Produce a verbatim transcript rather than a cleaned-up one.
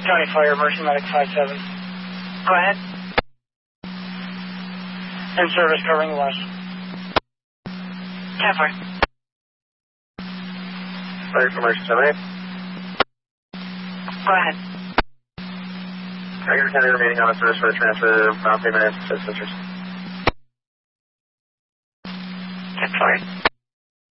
County Fire, Emergency Medic five seven. Go ahead. In service, covering the west. ten four. Fire for emergency seven eight. Go ahead. Tiger ten remaining on the service for the transfer of non-payment assistance. ten four.